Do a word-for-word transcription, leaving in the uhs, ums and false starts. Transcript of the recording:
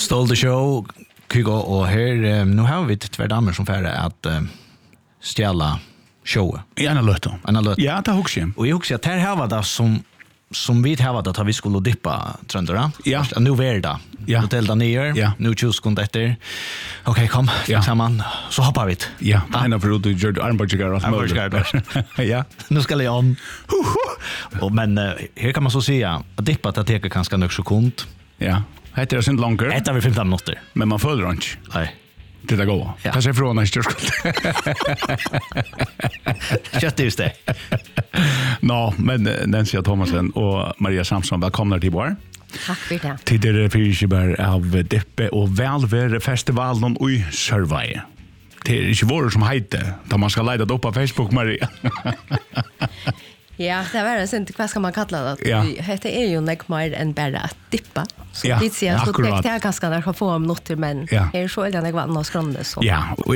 Stolde show, Kygo, och här, nu har vi två damer som färre att uh, stjäla showet. I en löt. En löt. Ja, det också. Och jag också att här har det som som vi har varit att vi skulle dippa tröndra. Ja. Nu är det. Ja. Hotell där nere. Ja. Nu tjugo sekunder efter. Okej, kom. Ja. Samman. Så hoppar vi. Ja, en av för du gör armbågsgar och Armbågsgar. Ja. Nu ska jag om. Och men uh, här kan man så säga att dippa att det kanske nog sekund. Ja. Heter det sind longer. Ett av femton minuter. Men man följer inte. Nej. Det där går. Ja. Kanske från nästa skuld. Kött just det. Nå, men Nancy Thomasen och Maria Samson, välkomna till vår. Tack för det. Till det fyrtiobar av Deppe och Välver festivalen i Sörvaj. Det är inte vår som heter, där man ska leda upp på Facebook, Maria. Ja, det var inte, vad ska man kalla det? Ja. Det är ju nek mer än bara att dippa. Så Ja, det ser så akkurat. det är ganska när få minuter, men Ja. är så är det nek vann och skrande så. Ja, och